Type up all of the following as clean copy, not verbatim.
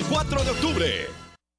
24 de octubre.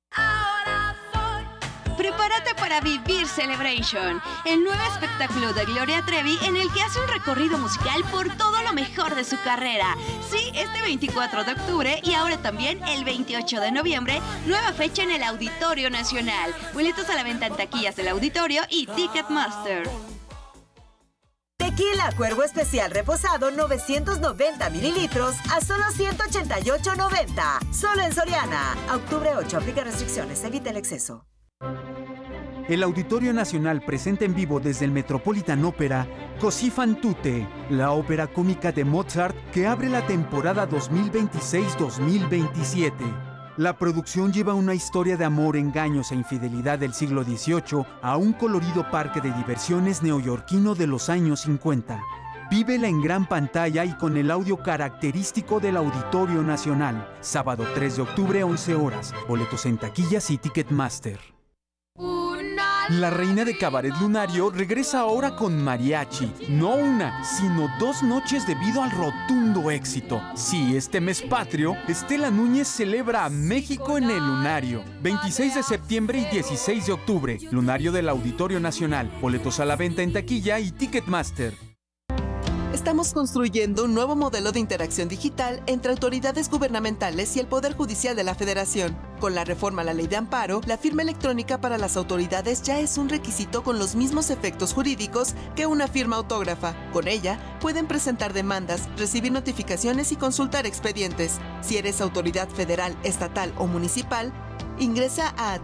Prepárate para vivir Celebration, el nuevo espectáculo de Gloria Trevi en el que hace un recorrido musical por todo lo mejor de su carrera. Sí, este 24 de octubre y ahora también el 28 de noviembre, nueva fecha en el Auditorio Nacional. Boletos a la venta en taquillas del auditorio y Ticketmaster. Tequila Cuervo Especial Reposado 990 mililitros a solo $188.90. Solo en Soriana. A octubre 8. Aplica restricciones. Evita el exceso. El Auditorio Nacional presenta en vivo desde el Metropolitan Opera Così fan tutte, la ópera cómica de Mozart que abre la temporada 2026-2027. La producción lleva una historia de amor, engaños e infidelidad del siglo XVIII a un colorido parque de diversiones neoyorquino de los años 50. Vívela en gran pantalla y con el audio característico del Auditorio Nacional. Sábado 3 de octubre, 11 horas. Boletos en taquillas y Ticketmaster. La reina de Cabaret Lunario regresa ahora con mariachi. No una, sino 2 noches debido al rotundo éxito. Sí, este mes patrio, Estela Núñez celebra a México en el Lunario. 26 de septiembre y 16 de octubre. Lunario del Auditorio Nacional. Boletos a la venta en taquilla y Ticketmaster. Estamos construyendo un nuevo modelo de interacción digital entre autoridades gubernamentales y el Poder Judicial de la Federación. Con la reforma a la Ley de Amparo, la firma electrónica para las autoridades ya es un requisito con los mismos efectos jurídicos que una firma autógrafa. Con ella, pueden presentar demandas, recibir notificaciones y consultar expedientes. Si eres autoridad federal, estatal o municipal, ingresa a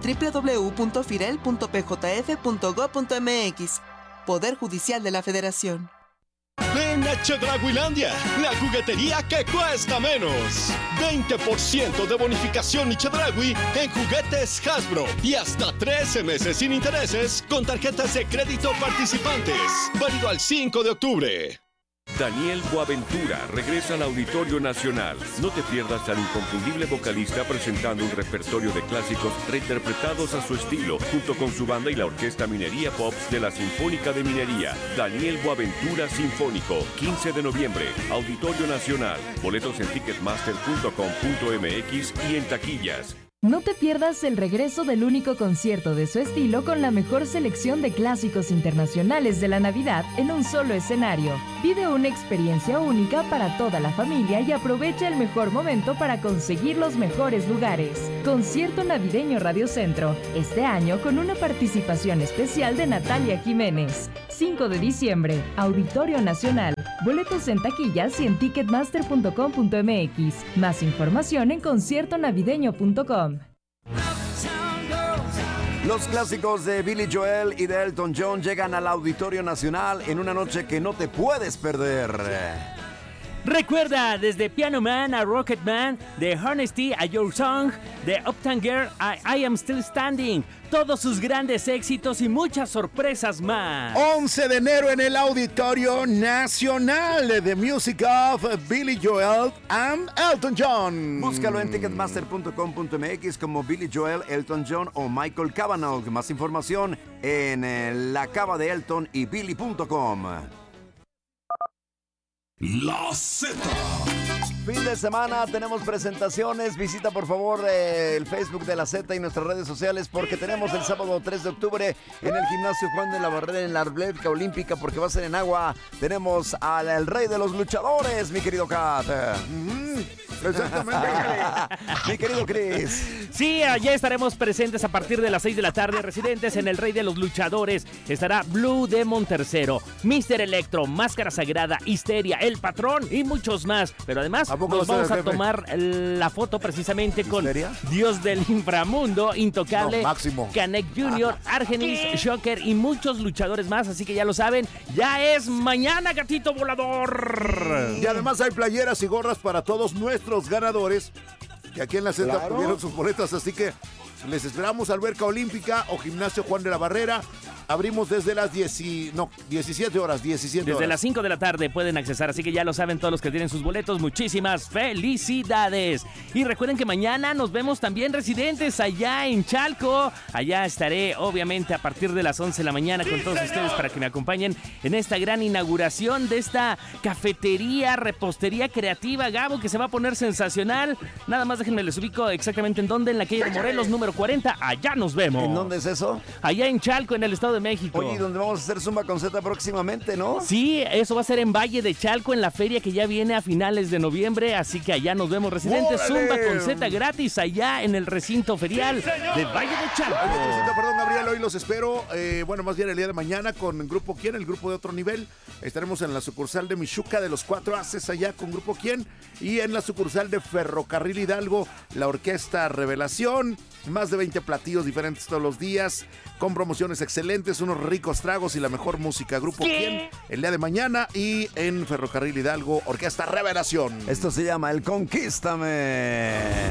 www.firel.pjf.gov.mx. Poder Judicial de la Federación. Ven a Chedrauilandia, la juguetería que cuesta menos. 20% de bonificación y Chedraui en juguetes Hasbro y hasta 13 meses sin intereses con tarjetas de crédito participantes. Válido al 5 de octubre. Daniel Boaventura regresa al Auditorio Nacional. No te pierdas al inconfundible vocalista presentando un repertorio de clásicos reinterpretados a su estilo, junto con su banda y la Orquesta Minería Pops de la Sinfónica de Minería. Daniel Boaventura Sinfónico, 15 de noviembre, Auditorio Nacional. Boletos en ticketmaster.com.mx y en taquillas. No te pierdas el regreso del único concierto de su estilo con la mejor selección de clásicos internacionales de la Navidad en un solo escenario. Vive una experiencia única para toda la familia y aprovecha el mejor momento para conseguir los mejores lugares. Concierto Navideño Radio Centro, este año con una participación especial de Natalia Jiménez. 5 de diciembre, Auditorio Nacional. Boletos en taquillas y en ticketmaster.com.mx. Más información en conciertonavideño.com. Los clásicos de Billy Joel y de Elton John llegan al Auditorio Nacional en una noche que no te puedes perder. Recuerda, desde Piano Man a Rocket Man, de Honesty a Your Song, de Uptown Girl a I Am Still Standing, todos sus grandes éxitos y muchas sorpresas más. 11 de enero en el Auditorio Nacional, The Music of Billy Joel and Elton John. Búscalo en ticketmaster.com.mx como Billy Joel, Elton John o Michael Cavanaugh. Más información en la cava de Elton y Billy.com. La Z. Fin de semana, tenemos presentaciones. Visita por favor el Facebook de la Z y nuestras redes sociales porque tenemos el sábado 3 de octubre en el Gimnasio Juan de la Barrera en la Atlética Olímpica porque va a ser en agua. Tenemos al rey de los luchadores, mi querido Kat. Exactamente. Mi querido Chris. Sí, allá estaremos presentes a partir de las 6 de la tarde. Residentes en el Rey de los Luchadores. Estará Blue Demon III, Mr. Electro, Máscara Sagrada, Histeria, El Patrón y muchos más. Pero además nos vamos a tomar la foto precisamente con Dios del Inframundo, Intocable, Canek Jr., Argenis, Shocker y muchos luchadores más. Así que ya lo saben, ya es mañana, gatito volador. Y además hay playeras y gorras para todos nuestros ganadores que aquí en la Z tuvieron sus boletas, así que les esperamos Alberca Olímpica o Gimnasio Juan de la Barrera abrimos desde las 17 horas. Desde las 5 de la tarde pueden accesar, así que ya lo saben todos los que tienen sus boletos. Muchísimas felicidades. Y recuerden que mañana nos vemos también, residentes, allá en Chalco. Allá estaré, obviamente, a partir de las 11 de la mañana con todos ustedes para que me acompañen en esta gran inauguración de esta cafetería, repostería creativa, Gabo, que se va a poner sensacional. Nada más déjenme les ubico exactamente en dónde, en la calle de Morelos, número 40. Allá nos vemos. ¿En dónde es eso? Allá en Chalco, en el Estado de México. Oye, ¿dónde vamos a hacer Zumba con Z próximamente, no? Sí, eso va a ser en Valle de Chalco, en la feria que ya viene a finales de noviembre, así que allá nos vemos, residentes. ¡Órale! Zumba con Z gratis allá en el recinto ferial de Valle de Chalco. Perdón, Gabriel, hoy los espero, más bien el día de mañana con el Grupo Quién, el grupo de otro nivel. Estaremos en la sucursal de Michuca de los 4 Haces allá con Grupo Quién, y en la sucursal de Ferrocarril Hidalgo, la Orquesta Revelación. Más de 20 platillos diferentes todos los días, con promociones excelentes, unos ricos tragos y la mejor música. Grupo Quién, el día de mañana, y en Ferrocarril Hidalgo, Orquesta Revelación. Esto se llama El Conquístame.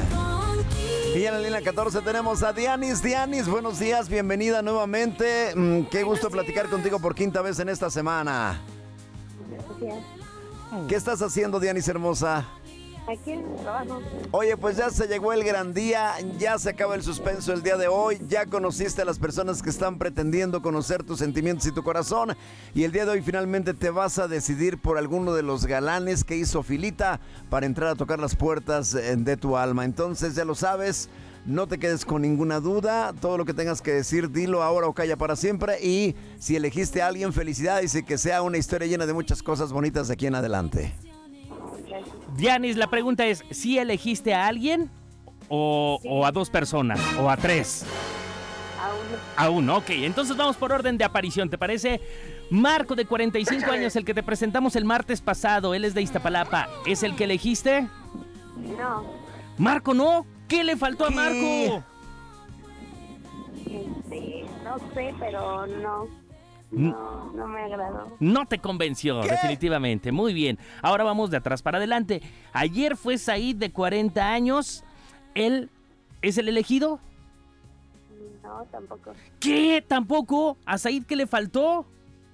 Y en la línea 14 tenemos a Dianis. Dianis, buenos días, bienvenida nuevamente. Qué gusto platicar contigo por quinta vez en esta semana. Gracias. ¿Qué estás haciendo, Dianis hermosa? Aquí en el trabajo. Oye, pues ya se llegó el gran día, ya se acaba el suspenso el día de hoy, ya conociste a las personas que están pretendiendo conocer tus sentimientos y tu corazón, y el día de hoy finalmente te vas a decidir por alguno de los galanes que hizo filita para entrar a tocar las puertas de tu alma. Entonces ya lo sabes, no te quedes con ninguna duda, todo lo que tengas que decir, dilo ahora o calla para siempre, y si elegiste a alguien, felicidades y que sea una historia llena de muchas cosas bonitas de aquí en adelante. Dianis, la pregunta es, ¿si elegiste a alguien o a 2 personas o a 3? A uno, ok. Entonces vamos por orden de aparición, ¿te parece? Marco, de 45 años, el que te presentamos el martes pasado, él es de Iztapalapa, ¿es el que elegiste? No. Marco, ¿no? ¿Qué le faltó a Marco? No sé, pero no. No me agradó. No te convenció, definitivamente. Muy bien. Ahora vamos de atrás para adelante. Ayer fue Said, de 40 años. ¿Él es el elegido? No, tampoco. ¿Qué? ¿Tampoco? ¿A Said qué le faltó?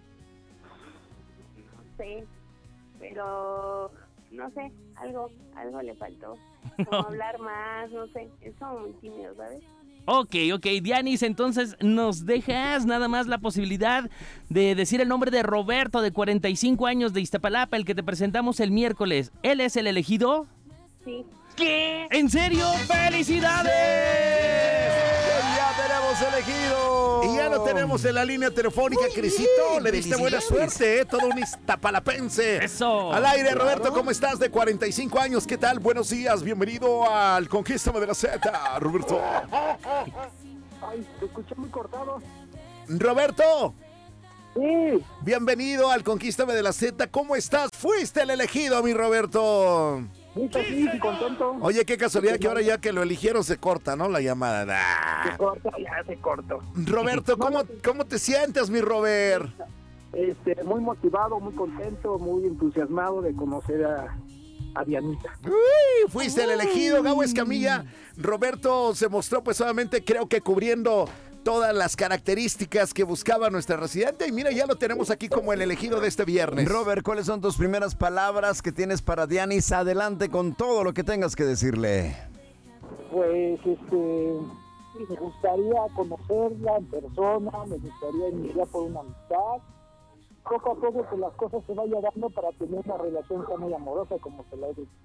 No sé, pero no sé, algo le faltó. Como hablar más, no sé. Es como muy tímido, ¿sabes? Ok, Dianis, entonces nos dejas nada más la posibilidad de decir el nombre de Roberto, de 45 años, de Iztapalapa, el que te presentamos el miércoles. ¿Él es el elegido? Sí. ¿Qué? ¿En serio? ¡Felicidades! ¡Ya tenemos elegido! Y ya lo tenemos en la línea telefónica, Crisito. Le diste buena suerte, todo un iztapalapense. ¡Eso! Al aire, Roberto, ¿cómo estás? De 45 años, ¿qué tal? Buenos días, bienvenido al Conquístame de la Z, Roberto. Ay, te escuché muy cortado. Roberto. Sí. Bienvenido al Conquístame de la Z, ¿cómo estás? Fuiste el elegido, mi Roberto. Muy feliz y contento. Oye, qué casualidad que ahora ya que lo eligieron se corta, ¿no? La llamada. Se corta, ya se cortó. Roberto, ¿cómo te sientes, mi Robert? Muy motivado, muy contento, muy entusiasmado de conocer a Dianita. Uy, fuiste el elegido, Gabo Escamilla. Roberto se mostró, pues, obviamente, creo que cubriendo todas las características que buscaba nuestra residente. Y mira, ya lo tenemos aquí como el elegido de este viernes. Robert, ¿cuáles son tus primeras palabras que tienes para Dianis? Adelante con todo lo que tengas que decirle. Pues, me gustaría conocerla en persona, me gustaría iniciar por una amistad. Poco a poco que las cosas se vayan dando para tener una relación tan muy amorosa como se la he dicho.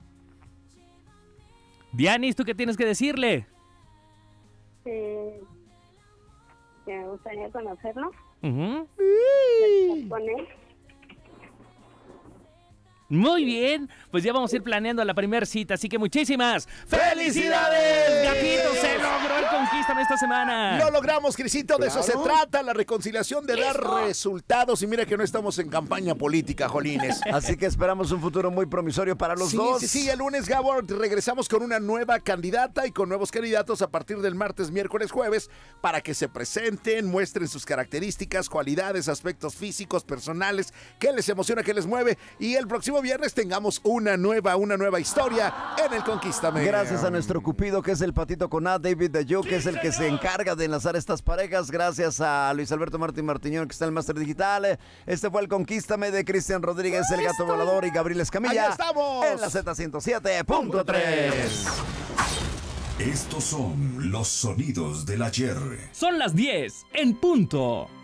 Dianis, ¿tú qué tienes que decirle? Que me gustaría conocerlo. Uh-huh. Con él. Muy bien, pues ya vamos a ir planeando la primera cita, así que muchísimas ¡felicidades! ¡Gatito, se logró el Conquístame esta semana! Lo logramos, Crisito, de eso se trata, la reconciliación, de dar resultados. Y mira que no estamos en campaña política, jolines. Así que esperamos un futuro muy promisorio para los dos. Sí, el lunes, Gabo, regresamos con una nueva candidata y con nuevos candidatos a partir del martes, miércoles, jueves, para que se presenten, muestren sus características, cualidades, aspectos físicos, personales, qué les emociona, qué les mueve, y el próximo viernes tengamos una nueva historia en el Conquístame. Gracias a nuestro cupido, que es el patito con A, David de Yo, que es el que se encarga de enlazar estas parejas. Gracias a Luis Alberto Martín Martiñón, que está en el Máster Digital. Este fue el Conquístame de Cristian Rodríguez, el Gato Volador y Gabriel Escamilla. ¡Ahí estamos! En la Z107.3. Estos son los sonidos del ayer. Son las 10 en punto.